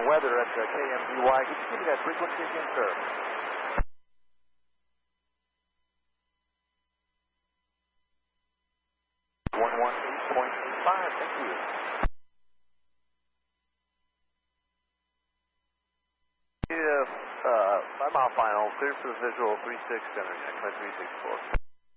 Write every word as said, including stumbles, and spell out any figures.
weather at uh, K M D Y. Could you give me that frequency again, sir? one one eight point eight five, thank you. Yeah, uh, five mile final, clear for the visual, three six, center, three six four.